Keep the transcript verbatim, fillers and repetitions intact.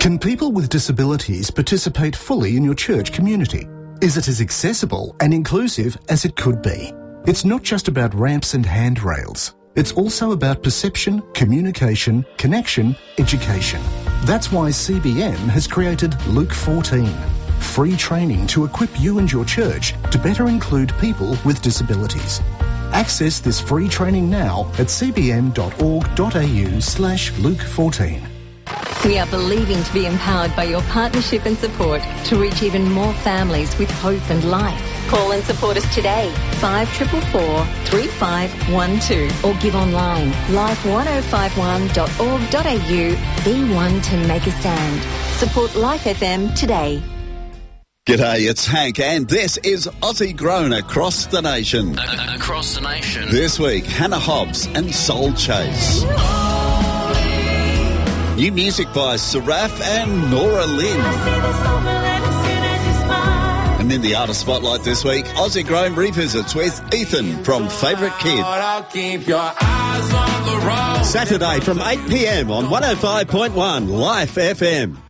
Can people with disabilities participate fully in your church community? Is it as accessible and inclusive as it could be? It's not just about ramps and handrails. It's also about perception, communication, connection, education. That's why C B M has created Luke fourteen, free training to equip you and your church to better include people with disabilities. Access this free training now at cbm.org.au slash Luke fourteen. We are believing to be empowered by your partnership and support to reach even more families with hope and life. Call and support us today, five four four four, three five one two, or give online, life ten fifty-one dot org dot a u. Be one to make a stand. Support Life F M today. G'day, it's Hank, and this is Aussie Grown Across the Nation. A- across the Nation. This week, Hannah Hobbs and Soul Chase. New music by Seraph and Nora Lynn. And in the artist spotlight this week, Aussie Grown revisits with Ethan from Favourite Kid. Saturday from eight p m on one oh five point one Life F M.